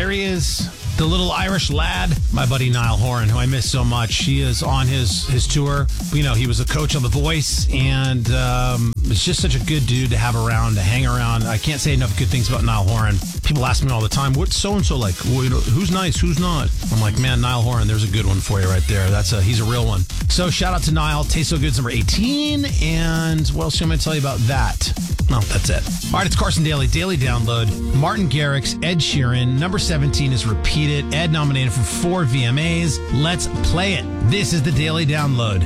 there he is. The little Irish lad, my buddy Niall Horan, who I miss so much. He is on his tour. You know, he was a coach on The Voice, and it's just such a good dude to have around, to hang around. I can't say enough good things about Niall Horan. People ask me all the time, what's so-and-so like? Well, you know, who's nice, who's not? I'm like, man, Niall Horan, there's a good one for you right there. He's a real one. So shout out to Niall. Taste So Good's number 18. And what else am I going to tell you about that? No, that's it. All right, it's Carson Daly. Daily Download. Martin Garrix, Ed Sheeran. Number 17 is Repeat It. Ed nominated for 4 VMAs. Let's play it. This is the Daily Download.